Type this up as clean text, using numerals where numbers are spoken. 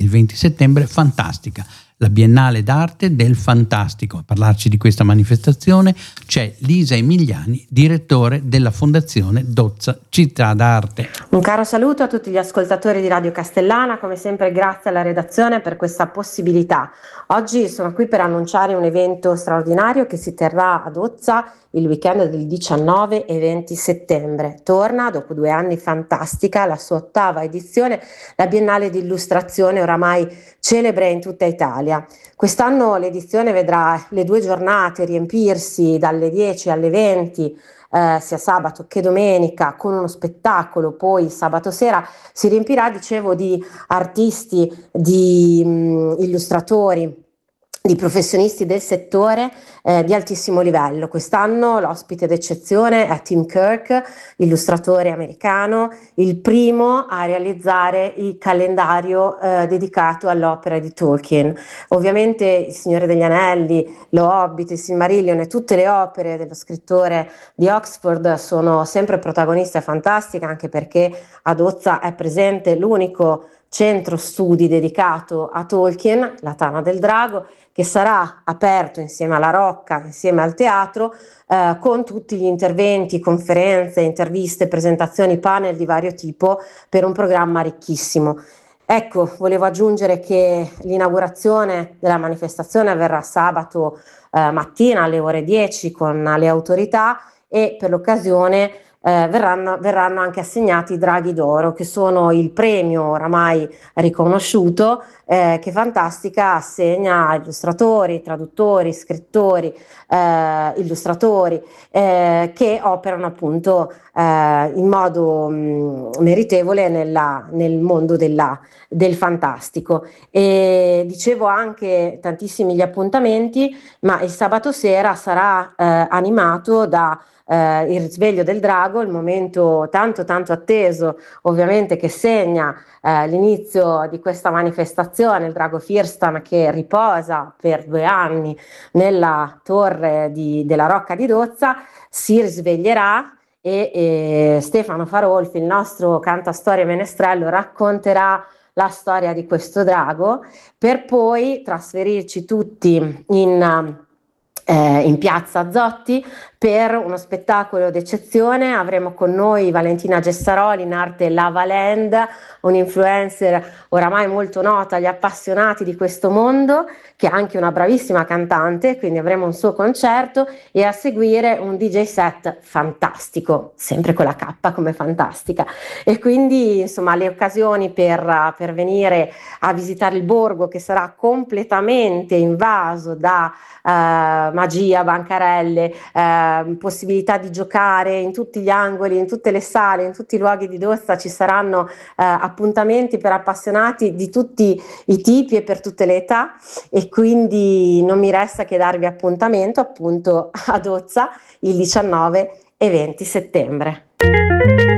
il 20 settembre, fantastica. La Biennale d'Arte del Fantastico. A parlarci di questa manifestazione c'è Lisa Emiliani, direttore della Fondazione Dozza Città d'Arte. Un caro saluto a tutti gli ascoltatori di Radio Castellana, come sempre grazie alla redazione per questa possibilità. Oggi sono qui per annunciare un evento straordinario che si terrà a Dozza il weekend del 19 e 20 settembre. Torna, dopo 2 anni fantastica, la sua 8ª edizione, la Biennale di Illustrazione, oramai celebre in tutta Italia. Quest'anno l'edizione vedrà le 2 giornate riempirsi dalle 10 alle 20, sia sabato che domenica, con uno spettacolo. Poi sabato sera si riempirà, dicevo, di artisti, di illustratori, di professionisti del settore di altissimo livello. Quest'anno l'ospite d'eccezione è Tim Kirk, illustratore americano, il primo a realizzare il calendario dedicato all'opera di Tolkien. Ovviamente Il Signore degli Anelli, Lo Hobbit, il Silmarillion e tutte le opere dello scrittore di Oxford sono sempre protagoniste fantastiche, anche perché a Dozza è presente l'unico centro studi dedicato a Tolkien, la Tana del Drago, che sarà aperto insieme alla Rocca, insieme al teatro, con tutti gli interventi, conferenze, interviste, presentazioni, panel di vario tipo, per un programma ricchissimo. Ecco, volevo aggiungere che l'inaugurazione della manifestazione avverrà sabato mattina alle ore 10 con le autorità, e per l'occasione verranno anche assegnati i Draghi d'Oro, che sono il premio oramai riconosciuto che Fantastica assegna a illustratori, traduttori, scrittori, illustratori che operano appunto in modo meritevole nel mondo del fantastico. E dicevo anche tantissimi gli appuntamenti, ma il sabato sera sarà animato da il risveglio del drago, il momento tanto atteso, ovviamente, che segna l'inizio di questa manifestazione. Il drago Firstan, che riposa per 2 anni nella torre della Rocca di Dozza, si risveglierà e Stefano Farolfi, il nostro cantastorie menestrello, racconterà la storia di questo drago, per poi trasferirci tutti in piazza Zotti per uno spettacolo d'eccezione. Avremo con noi Valentina Gessaroli, in arte Lava Land, un'influencer oramai molto nota agli appassionati di questo mondo, che è anche una bravissima cantante, quindi avremo un suo concerto e a seguire un DJ set fantastico, sempre con la K come fantastica. E quindi insomma le occasioni per venire a visitare il borgo, che sarà completamente invaso da magia, bancarelle, possibilità di giocare in tutti gli angoli, in tutte le sale, in tutti i luoghi di Dozza. Ci saranno appuntamenti per appassionati di tutti i tipi e per tutte le età, e quindi non mi resta che darvi appuntamento appunto a Dozza il 19 e 20 settembre.